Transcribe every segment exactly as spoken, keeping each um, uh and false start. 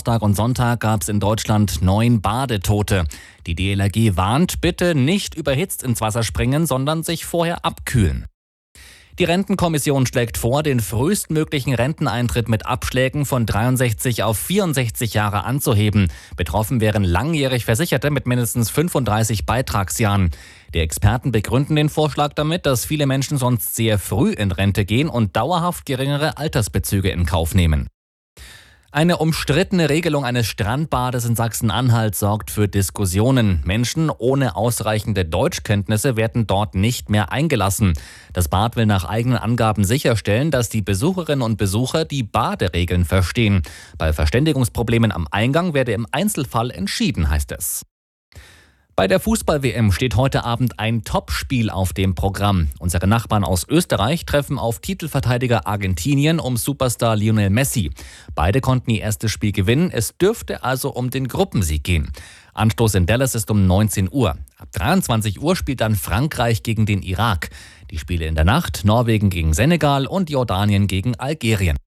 Samstag und Sonntag gab es in Deutschland neun Badetote. Die D L R G warnt, bitte nicht überhitzt ins Wasser springen, sondern sich vorher abkühlen. Die Rentenkommission schlägt vor, den frühestmöglichen Renteneintritt mit Abschlägen von dreiundsechzig auf vierundsechzig Jahre anzuheben. Betroffen wären langjährig Versicherte mit mindestens fünfunddreißig Beitragsjahren. Die Experten begründen den Vorschlag damit, dass viele Menschen sonst sehr früh in Rente gehen und dauerhaft geringere Altersbezüge in Kauf nehmen. Eine umstrittene Regelung eines Strandbades in Sachsen-Anhalt sorgt für Diskussionen. Menschen ohne ausreichende Deutschkenntnisse werden dort nicht mehr eingelassen. Das Bad will nach eigenen Angaben sicherstellen, dass die Besucherinnen und Besucher die Baderegeln verstehen. Bei Verständigungsproblemen am Eingang werde im Einzelfall entschieden, heißt es. Bei der Fußball-W M steht heute Abend ein Topspiel auf dem Programm. Unsere Nachbarn aus Österreich treffen auf Titelverteidiger Argentinien um Superstar Lionel Messi. Beide konnten ihr erstes Spiel gewinnen. Es dürfte also um den Gruppensieg gehen. Anstoß in Dallas ist um neunzehn Uhr. Ab dreiundzwanzig Uhr spielt dann Frankreich gegen den Irak. Die Spiele in der Nacht: Norwegen gegen Senegal und Jordanien gegen Algerien.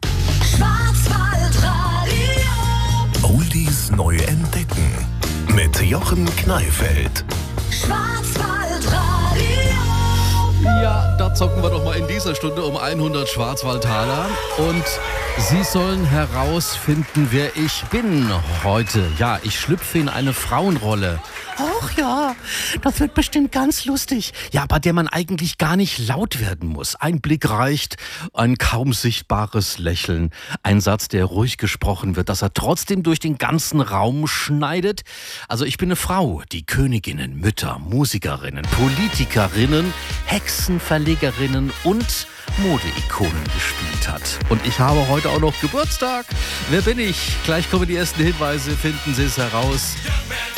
Oldies neu entdecken. Mit Jochen Kneifeld. Schwarzwaldradio. Ja, da zocken wir doch mal in dieser Stunde um hundert Schwarzwaldtaler. Und Sie sollen herausfinden, wer ich bin heute. Ja, ich schlüpfe in eine Frauenrolle. Ach ja, das wird bestimmt ganz lustig. Ja, bei der man eigentlich gar nicht laut werden muss. Ein Blick reicht, ein kaum sichtbares Lächeln. Ein Satz, der ruhig gesprochen wird, dass er trotzdem durch den ganzen Raum schneidet. Also ich bin eine Frau, die Königinnen, Mütter, Musikerinnen, Politikerinnen, Hexenverlegerinnen und Modeikonen gespielt hat. Und ich habe heute auch noch Geburtstag. Wer bin ich? Gleich kommen die ersten Hinweise, finden Sie es heraus.